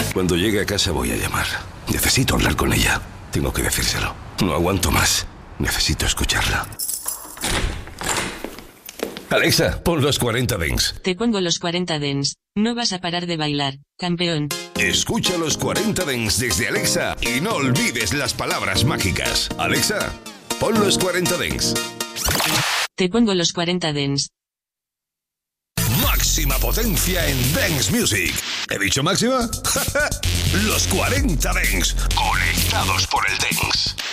Cuando llegue a casa voy a llamar. Necesito hablar con ella. Tengo que decírselo. No aguanto más. Necesito escucharla. Alexa, pon los 40 Dents. Te pongo los 40 Dents. No vas a parar de bailar, campeón. Escucha los 40 Dents desde Alexa y no olvides las palabras mágicas. Alexa, pon los 40 Dents. Te pongo los 40 Dents. Máxima potencia en Dance Music. ¿He dicho máxima? Los 40 Dents. Conectados por el Dance.